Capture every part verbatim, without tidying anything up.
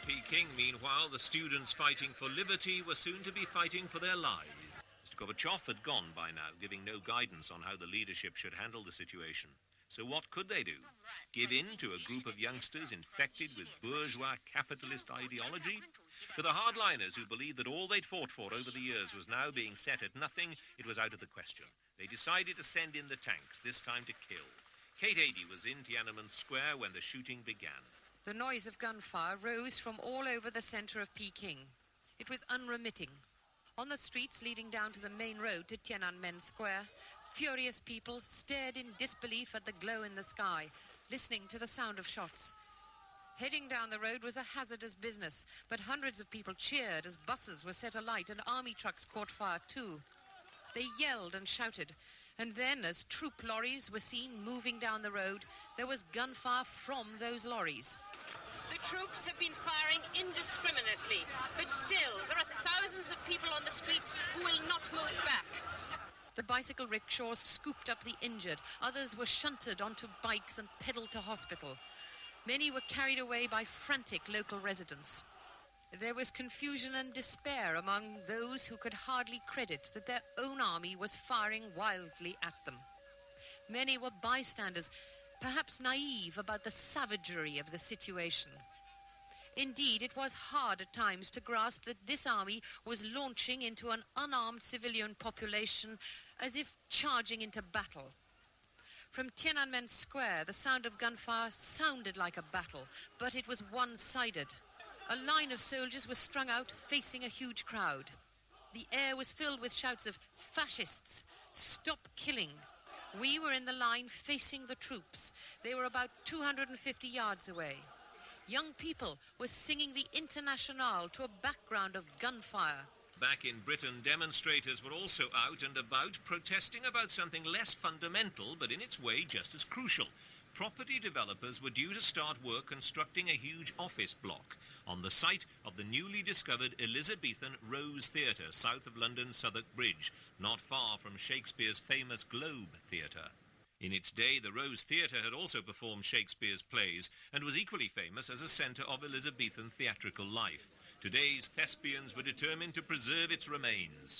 Peking, meanwhile, the students fighting for liberty were soon to be fighting for their lives. Mister Gorbachev had gone by now, giving no guidance on how the leadership should handle the situation. So what could they do? Give in to a group of youngsters infected with bourgeois capitalist ideology? To the hardliners who believed that all they'd fought for over the years was now being set at nothing, it was out of the question. They decided to send in the tanks, this time to kill. Kate Adie was in Tiananmen Square when the shooting began. The noise of gunfire rose from all over the centre of Peking. It was unremitting. On the streets leading down to the main road to Tiananmen Square, furious people stared in disbelief at the glow in the sky, listening to the sound of shots. Heading down the road was a hazardous business, but hundreds of people cheered as buses were set alight and army trucks caught fire too. They yelled and shouted, and then as troop lorries were seen moving down the road, there was gunfire from those lorries. The troops have been firing indiscriminately, but still, there are thousands of people on the streets who will not move back. The bicycle rickshaws scooped up the injured. Others were shunted onto bikes and pedaled to hospital. Many were carried away by frantic local residents. There was confusion and despair among those who could hardly credit that their own army was firing wildly at them. Many were bystanders, perhaps naive about the savagery of the situation. Indeed, it was hard at times to grasp that this army was launching into an unarmed civilian population as if charging into battle. From Tiananmen Square, the sound of gunfire sounded like a battle, but it was one-sided. A line of soldiers was strung out, facing a huge crowd. The air was filled with shouts of "Fascists! Stop killing!" We were in the line facing the troops. They were about two hundred fifty yards away. Young people were singing the Internationale to a background of gunfire. Back in Britain, demonstrators were also out and about, protesting about something less fundamental, but in its way just as crucial. Property developers were due to start work constructing a huge office block on the site of the newly discovered Elizabethan Rose Theatre, south of London's Southwark Bridge, not far from Shakespeare's famous Globe Theatre. In its day, the Rose Theatre had also performed Shakespeare's plays and was equally famous as a centre of Elizabethan theatrical life. Today's thespians were determined to preserve its remains.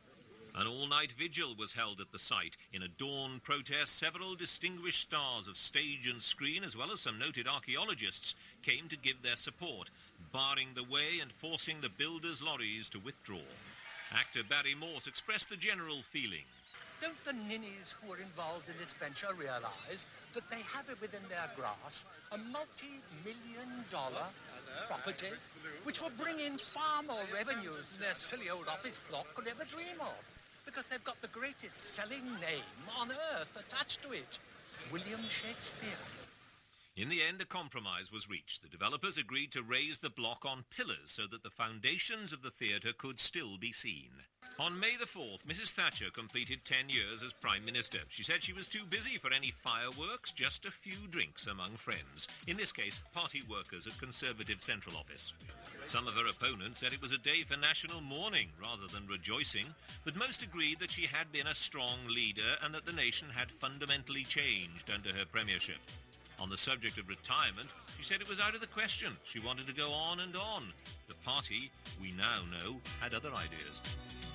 An all-night vigil was held at the site. In a dawn protest, several distinguished stars of stage and screen, as well as some noted archaeologists, came to give their support, barring the way and forcing the builders' lorries to withdraw. Actor Barry Morse expressed the general feeling. Don't the ninnies who are involved in this venture realise that they have it within their grasp a multi-million dollar property which will bring in far more revenues than their silly old office block could ever dream of? Because they've got the greatest selling name on earth attached to it, William Shakespeare. In the end, a compromise was reached. The developers agreed to raise the block on pillars so that the foundations of the theatre could still be seen. On May the fourth, Missus Thatcher completed ten years as Prime Minister. She said she was too busy for any fireworks, just a few drinks among friends. In this case, party workers at Conservative Central Office. Some of her opponents said it was a day for national mourning rather than rejoicing, but most agreed that she had been a strong leader and that the nation had fundamentally changed under her premiership. On the subject of retirement, she said it was out of the question. She wanted to go on and on. The party, we now know, had other ideas.